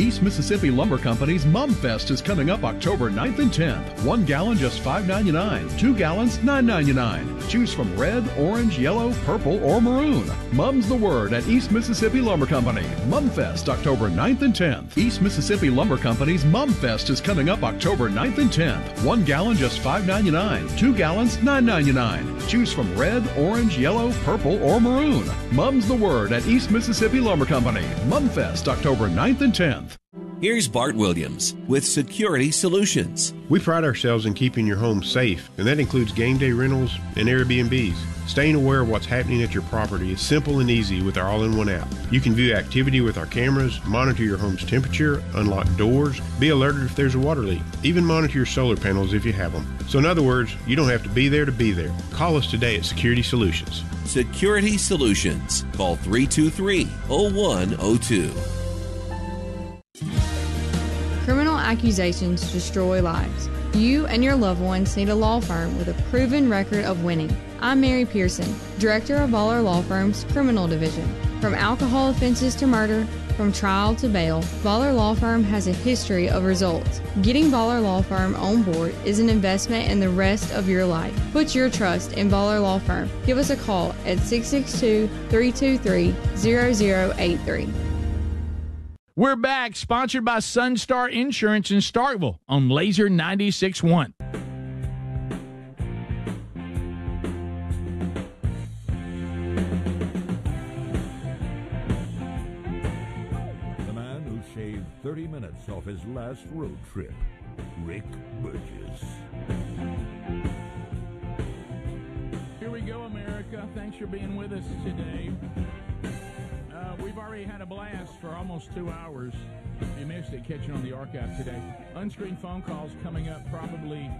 East Mississippi Lumber Company's Mum Fest is coming up October 9th and 10th. 1 gallon just $5.99. 2 gallons $9.99. Choose from red, orange, yellow, purple, or maroon. Mum's the word at East Mississippi Lumber Company. Mum Fest October 9th and 10th. East Mississippi Lumber Company's Mum Fest is coming up October 9th and 10th. 1 gallon just $5.99. 2 gallons $9.99. Choose from red, orange, yellow, purple, or maroon. Mum's the word at East Mississippi Lumber Company. Mum Fest October 9th and 10th. Here's Bart Williams with Security Solutions. We pride ourselves in keeping your home safe, and that includes game day rentals and Airbnbs. Staying aware of what's happening at your property is simple and easy with our all-in-one app. You can view activity with our cameras, monitor your home's temperature, unlock doors, be alerted if there's a water leak, even monitor your solar panels if you have them. So in other words, you don't have to be there to be there. Call us today at Security Solutions. Security Solutions. Call 323-0102. Criminal accusations destroy lives. You and your loved ones need a law firm with a proven record of winning. I'm Mary Pearson, Director of Baller Law Firm's Criminal Division. From alcohol offenses to murder, from trial to bail, Baller Law Firm has a history of results. Getting Baller Law Firm on board is an investment in the rest of your life. Put your trust in Baller Law Firm. Give us a call at 662-323-0083. We're back, sponsored by Sunstar Insurance in Starkville on Laser 96.1. The man who shaved 30 minutes off his last road trip, Rick Burgess. Here we go, America. Thanks for being with us today. We've already had a blast for almost 2 hours. If you missed it, catch it on the archive today. Unscreened phone calls coming up probably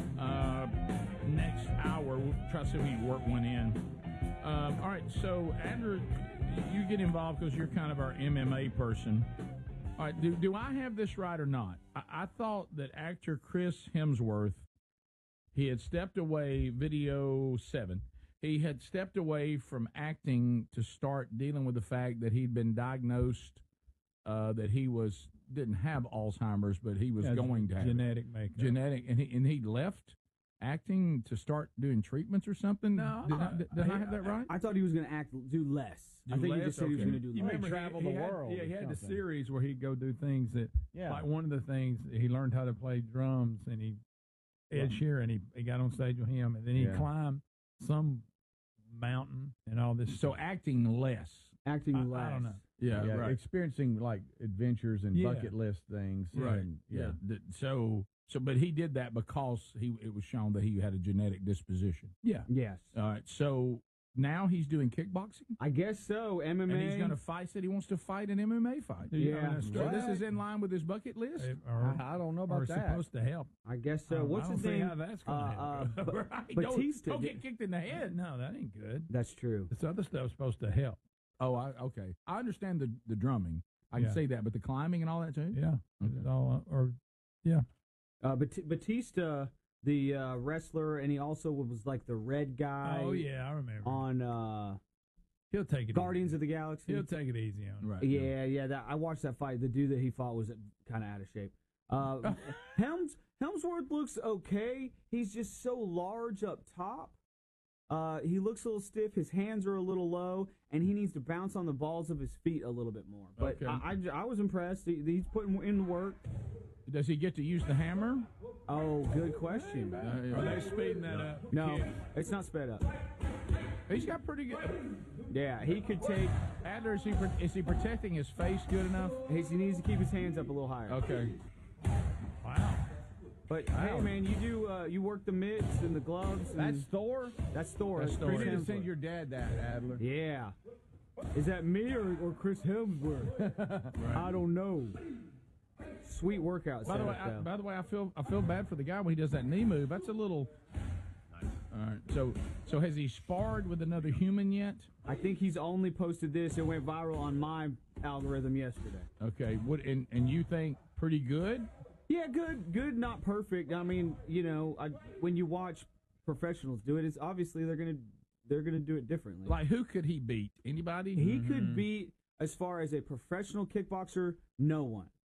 next hour. We'll try to see if we can work one in. All right, so Andrew, you get involved because you're kind of our MMA person. All right, do I have this right or not? I thought that actor Chris Hemsworth, he had stepped away, video 7. He had stepped away from acting to start dealing with the fact that he'd been diagnosed that he didn't have Alzheimer's, but he was going to have genetic makeup. And he left acting to start doing treatments or something. No, did I have that right? I thought he was going to do less. I think he just said he was going to do less. He travel the world. Yeah, he had the series where he'd go do things that. Yeah. Like one of the things he learned how to play drums, and Ed Sheeran, he got on stage with him, and then he climbed some mountain and all this. So acting less. I don't know. Yeah, right. Experiencing like adventures and bucket list things. Right. And, But he did that because it was shown that he had a genetic disposition. Yeah. Yes. All right. So now he's doing kickboxing? I guess so. MMA. And he's going to fight. Said he wants to fight an MMA fight. Yeah. So this is in line with his bucket list? I don't know about that. Supposed to help. I guess so. What's his name? How that's going to help. Right. Batista. Don't get kicked in the head. No, that ain't good. That's true. This other stuff's supposed to help. Oh, okay. I understand the drumming. I can say that, but the climbing and all that too? Yeah. Okay. Batista, the wrestler, and he also was like the red guy. Oh, yeah, I remember. On he'll take it Guardians of the Galaxy. He'll take it easy on him. Right. Yeah. I watched that fight. The dude that he fought was kind of out of shape. Hemsworth looks okay. He's just so large up top. He looks a little stiff. His hands are a little low, and he needs to bounce on the balls of his feet a little bit more. But okay. I was impressed. He's putting in the work. Does he get to use the hammer? Oh, good question. Are they speeding that up? No, it's not sped up. He's got pretty good. Yeah, he could take. Adler, is he protecting his face good enough? He needs to keep his hands up a little higher. Okay. Wow. But hey, man, you work the mitts and the gloves. And that's Thor. That's Thor. That's Thor. You need to send your dad that, Adler. Yeah. Is that me or Chris Hemsworth? Right. I don't know. Sweet workout. By the way, I feel bad for the guy when he does that knee move. That's a little. All right. So has he sparred with another human yet? I think he's only posted this. It went viral on my algorithm yesterday. Okay. And you think pretty good? Yeah, good, not perfect. I mean, when you watch professionals do it, it's obviously they're gonna do it differently. Like who could he beat? Anybody? He could beat, as far as a professional kickboxer, no one.